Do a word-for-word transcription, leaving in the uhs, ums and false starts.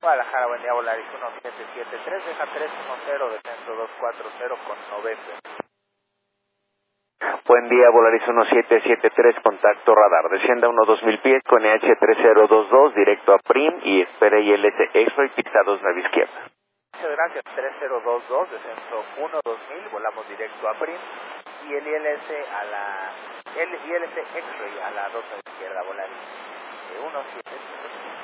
Guadalajara, buen día, Volaris uno siete siete tres, deja tres uno cero, descenso dos cuatro cero con noventa. Buen día, Volaris uno siete siete tres, contacto radar. Descienda uno dos mil pies con E H tres cero dos dos, directo a Prim y espere I L S X-Ray, pista dos, nueve izquierda. Muchas gracias, tres cero dos dos, descenso uno dos mil, volamos directo a Prim y el I L S a la, el I L S X-Ray a la dos, nueve izquierda, Volaris uno siete siete tres.